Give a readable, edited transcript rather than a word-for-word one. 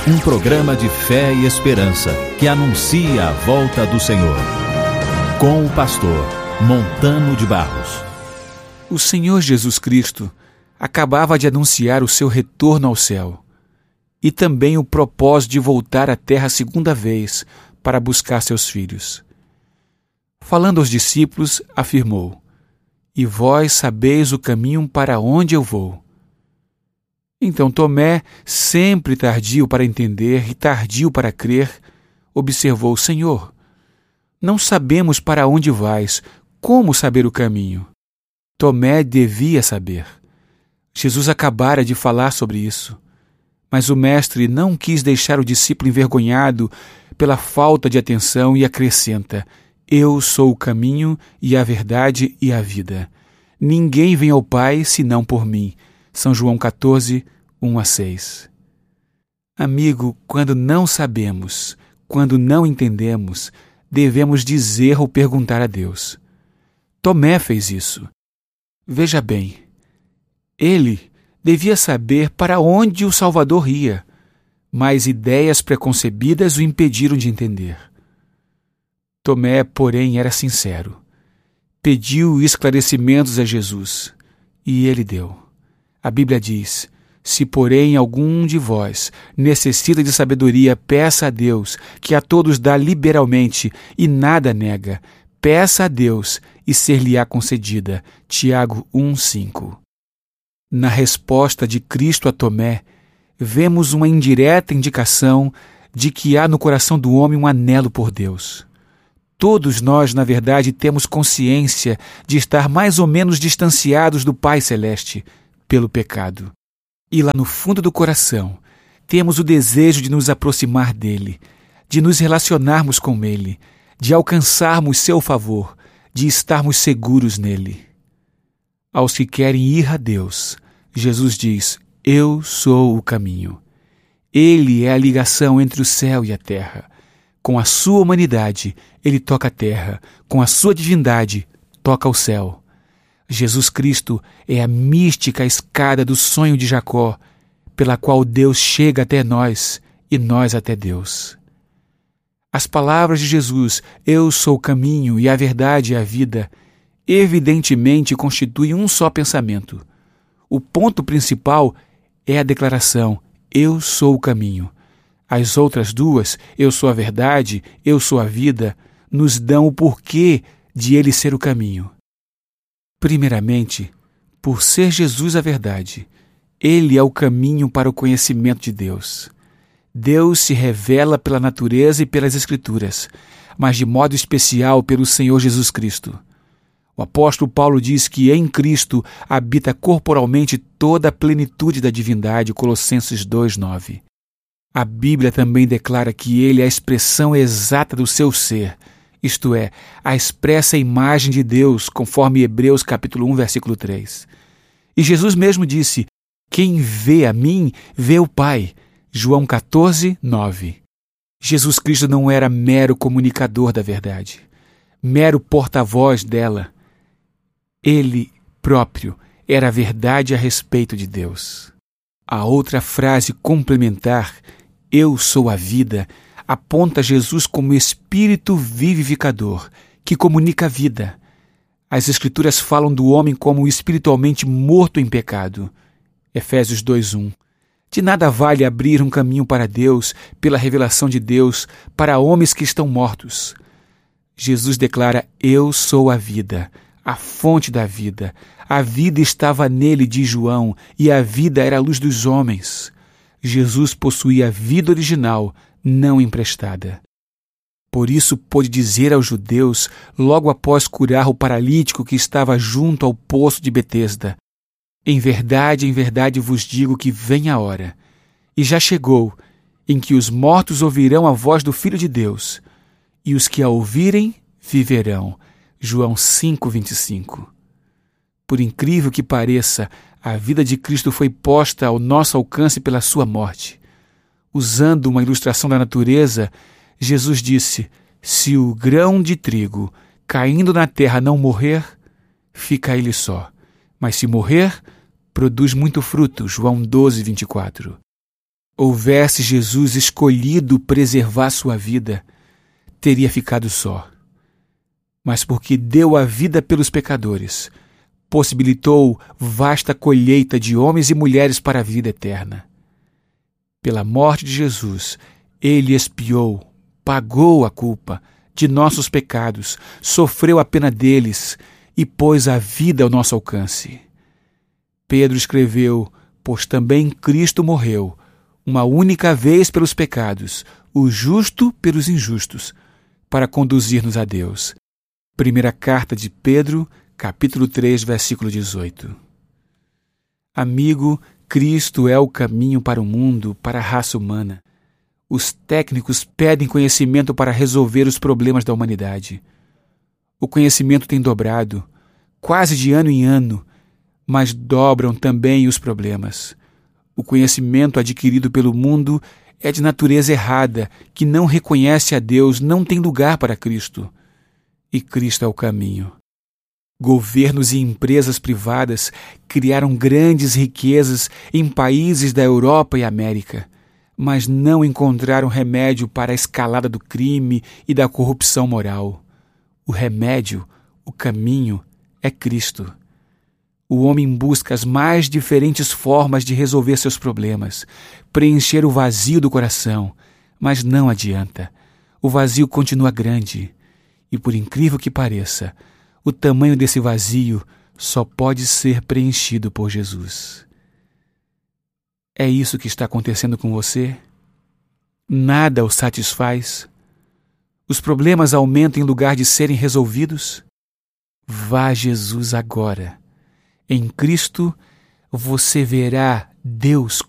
Um programa de fé e esperança que anuncia a volta do Senhor. Com o pastor Montano de Barros. O Senhor Jesus Cristo acabava de anunciar o seu retorno ao céu e também o propósito de voltar à terra a segunda vez para buscar seus filhos. Falando aos discípulos, afirmou: "E vós sabeis o caminho para onde eu vou." Então Tomé, sempre tardio para entender e tardio para crer, observou: "Senhor, não sabemos para onde vais, como saber o caminho?" Tomé devia saber. Jesus acabara de falar sobre isso, mas o mestre não quis deixar o discípulo envergonhado pela falta de atenção e acrescenta: "Eu sou o caminho e a verdade e a vida. Ninguém vem ao Pai senão por mim." São João 14, 1-6. Amigo, quando não sabemos, quando não entendemos, devemos dizer ou perguntar a Deus. Tomé fez isso. Veja bem, ele devia saber para onde o Salvador ia, mas ideias preconcebidas o impediram de entender. Tomé, porém, era sincero. Pediu esclarecimentos a Jesus, e ele deu. A Bíblia diz: "Se, porém, algum de vós necessita de sabedoria, peça a Deus, que a todos dá liberalmente e nada nega. Peça a Deus e ser-lhe-á concedida." Tiago 1:5. Na resposta de Cristo a Tomé, vemos uma indireta indicação de que há no coração do homem um anelo por Deus. Todos nós, na verdade, temos consciência de estar mais ou menos distanciados do Pai Celeste pelo pecado. E lá no fundo do coração, temos o desejo de nos aproximar dele, de nos relacionarmos com ele, de alcançarmos seu favor, de estarmos seguros nele. Aos que querem ir a Deus, Jesus diz: "Eu sou o caminho." Ele é a ligação entre o céu e a terra. Com a sua humanidade, ele toca a terra. Com a sua divindade, toca o céu. Jesus Cristo é a mística escada do sonho de Jacó, pela qual Deus chega até nós e nós até Deus. As palavras de Jesus, "Eu sou o caminho e a verdade e a vida", evidentemente constituem um só pensamento. O ponto principal é a declaração: "Eu sou o caminho." As outras duas, "Eu sou a verdade", "Eu sou a vida", nos dão o porquê de ele ser o caminho. Primeiramente, por ser Jesus a verdade, ele é o caminho para o conhecimento de Deus. Deus se revela pela natureza e pelas Escrituras, mas de modo especial pelo Senhor Jesus Cristo. O apóstolo Paulo diz que em Cristo habita corporalmente toda a plenitude da divindade, Colossenses 2:9. A Bíblia também declara que ele é a expressão exata do seu ser, isto é, a expressa imagem de Deus, conforme Hebreus capítulo 1, versículo 3. E Jesus mesmo disse: "Quem vê a mim, vê o Pai." João 14:9. Jesus Cristo não era mero comunicador da verdade, mero porta-voz dela. Ele próprio era a verdade a respeito de Deus. A outra frase complementar, "Eu sou a vida", aponta Jesus como Espírito vivificador, que comunica a vida. As Escrituras falam do homem como espiritualmente morto em pecado. Efésios 2:1. De nada vale abrir um caminho para Deus, pela revelação de Deus, para homens que estão mortos. Jesus declara: "Eu sou a vida, a fonte da vida. A vida estava nele", diz João, "e a vida era a luz dos homens." Jesus possuía a vida original, não emprestada. Por isso pôde dizer aos judeus, logo após curar o paralítico que estava junto ao poço de Betesda: em verdade vos digo que vem a hora, e já chegou, em que os mortos ouvirão a voz do Filho de Deus, e os que a ouvirem viverão." João 5:25. Por incrível que pareça, a vida de Cristo foi posta ao nosso alcance pela sua morte. Usando uma ilustração da natureza, Jesus disse: "Se o grão de trigo caindo na terra não morrer, fica ele só. Mas se morrer, produz muito fruto." João 12:24. houvesse Jesus escolhido preservar sua vida, teria ficado só. Mas porque deu a vida pelos pecadores, possibilitou vasta colheita de homens e mulheres para a vida eterna. Pela morte de Jesus, ele expiou, pagou a culpa de nossos pecados, sofreu a pena deles e pôs a vida ao nosso alcance. Pedro escreveu: pois também Cristo morreu, uma única vez pelos pecados, o justo pelos injustos, para conduzir-nos a Deus. Primeira carta de Pedro, capítulo 3, versículo 18. Amigo, Cristo é o caminho para o mundo, para a raça humana. Os técnicos pedem conhecimento para resolver os problemas da humanidade. O conhecimento tem dobrado, quase de ano em ano, mas dobram também os problemas. O conhecimento adquirido pelo mundo é de natureza errada, que não reconhece a Deus, não tem lugar para Cristo. E Cristo é o caminho. Governos e empresas privadas criaram grandes riquezas em países da Europa e América, mas não encontraram remédio para a escalada do crime e da corrupção moral. O remédio, o caminho, é Cristo. O homem busca as mais diferentes formas de resolver seus problemas, preencher o vazio do coração, mas não adianta. O vazio continua grande. E por incrível que pareça, o tamanho desse vazio só pode ser preenchido por Jesus. É isso que está acontecendo com você? Nada o satisfaz? Os problemas aumentam em lugar de serem resolvidos? Vá a Jesus agora. Em Cristo, você verá Deus